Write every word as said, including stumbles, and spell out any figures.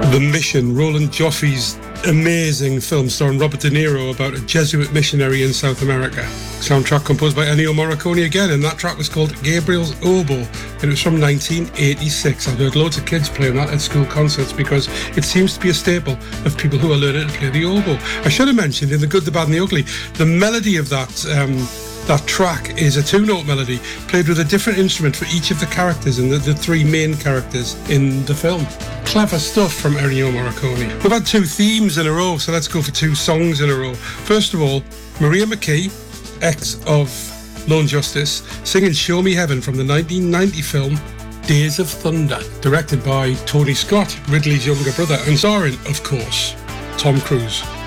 The Mission, Roland Joffe's amazing film starring Robert De Niro about a Jesuit missionary in South America. Soundtrack composed by Ennio Morricone again, and that track was called Gabriel's Oboe, and it was from nineteen eighty-six. I've heard loads of kids playing that at school concerts because it seems to be a staple of people who are learning to play the oboe. I should have mentioned in The Good, the Bad and the Ugly, the melody of that um, that track is a two-note melody played with a different instrument for each of the characters and the, the three main characters in the film. Clever stuff from Ennio Morricone. We've had two themes in a row, so let's go for two songs in a row. First of all, Maria McKee, ex of Lone Justice, singing Show Me Heaven from the nineteen ninety film Days of Thunder, directed by Tony Scott, Ridley's younger brother, and starring, of course, Tom Cruise.